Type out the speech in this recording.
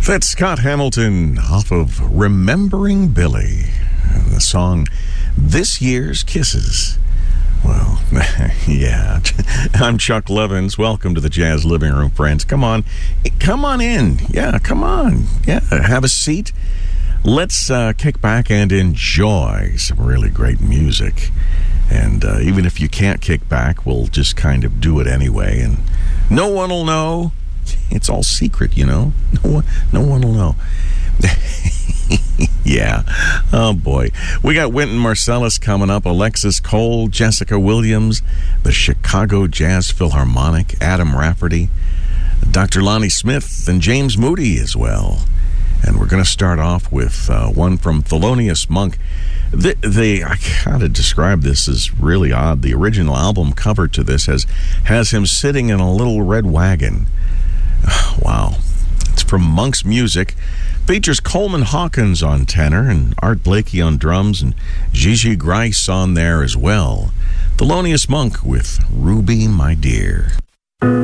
That's Scott Hamilton off of Remembering Billy, the song This Year's Kisses. Well, yeah. I'm Chuck Levins. Welcome to the Jazz Living Room, friends. Come on in. Yeah, come on. Yeah, have a seat. Let's kick back and enjoy some really great music. And even if you can't kick back, we'll just kind of do it anyway. And no one will know. It's all secret, you know. No one will know. Yeah. Oh, boy. We got Wynton Marsalis coming up, Alexis Cole, Jessica Williams, the Chicago Jazz Philharmonic, Adam Rafferty, Dr. Lonnie Smith, and James Moody as well. And we're going to start off with one from Thelonious Monk. I gotta describe this as really odd. The original album cover to this has him sitting in a little red wagon. Wow. It's from Monk's Music. Features Coleman Hawkins on tenor and Art Blakey on drums and Gigi Grice on there as well. Thelonious Monk with Ruby, My Dear.